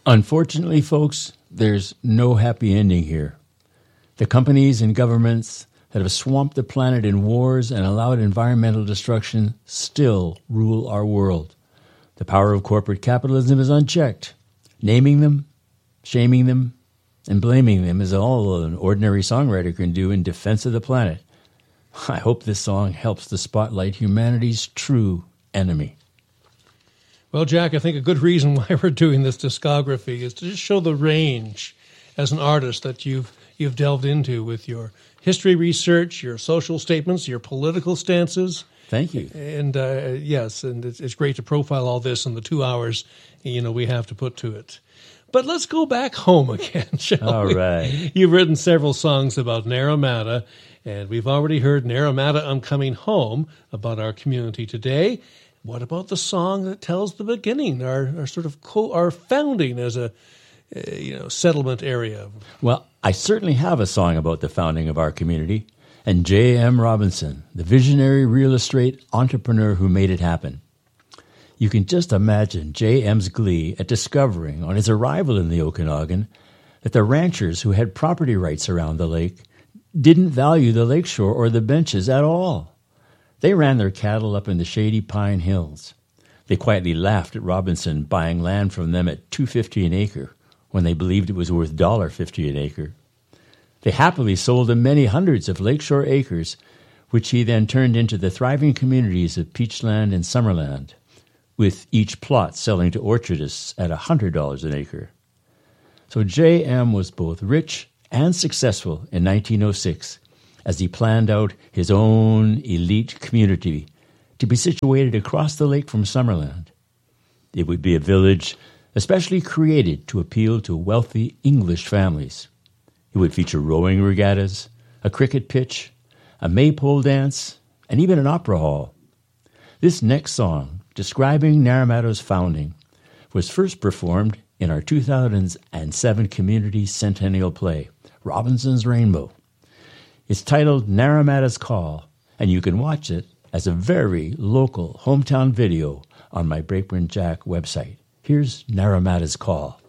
Unfortunately, folks, there's no happy ending here. The companies and governments that have swamped the planet in wars and allowed environmental destruction still rule our world. The power of corporate capitalism is unchecked. Naming them, shaming them, and blaming them is all an ordinary songwriter can do in defense of the planet. I hope this song helps to spotlight humanity's true enemy. Well, Jack, I think a good reason why we're doing this discography is to just show the range as an artist that you've delved into with your history research, your social statements, your political stances. Thank you. And yes, and it's great to profile all this in the 2 hours we have to put to it. But let's go back home again, shall we? All right. You've written several songs about Naramata, and we've already heard Naramata, I'm Coming Home, about our community today. What about the song that tells the beginning, our sort of our founding as a settlement area? Well, I certainly have a song about the founding of our community, and J.M. Robinson, the visionary real estate entrepreneur who made it happen. You can just imagine J.M.'s glee at discovering on his arrival in the Okanagan that the ranchers who had property rights around the lake didn't value the lakeshore or the benches at all. They ran their cattle up in the shady Pine Hills. They quietly laughed at Robinson buying land from them at $2.50 an acre when they believed it was worth $1.50 an acre. They happily sold him many hundreds of lakeshore acres, which he then turned into the thriving communities of Peachland and Summerland, with each plot selling to orchardists at $100 an acre. So J.M. was both rich and successful in 1906 as he planned out his own elite community to be situated across the lake from Summerland. It would be a village especially created to appeal to wealthy English families. It would feature rowing regattas, a cricket pitch, a maypole dance, and even an opera hall. This next song, describing Naramata's founding, was first performed in our 2007 Community Centennial play, Robinson's Rainbow. It's titled Naramata's Call, and you can watch it as a very local hometown video on my Brakeman Jack website. Here's Naramata's Call.